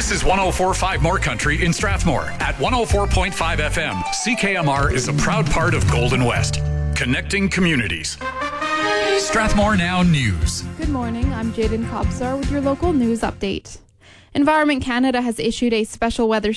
This is 104.5 More Country in Strathmore at 104.5 FM. CKMR is a proud part of Golden West, connecting communities. Strathmore Now News. Good morning, I'm Jaden Kobzar with your local news update. Environment Canada has issued a special weather